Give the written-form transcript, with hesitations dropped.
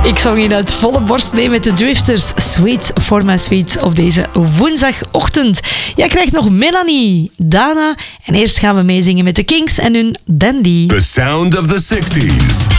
Ik zong in uit volle borst mee met de Drifters. Sweet for my sweet op deze woensdagochtend. Jij krijgt nog Melanie, Dana en eerst gaan we meezingen met de Kings en hun Dandy. The sound of the 60s.